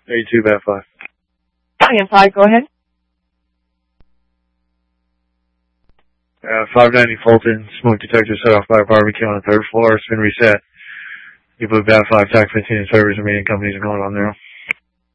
82, Bat 5. And 5, go ahead. 590 Fulton, smoke detector set off by a barbecue on the 3rd floor. It's been reset. You put Bat 5, TAC 15 and servers remaining companies are going on there.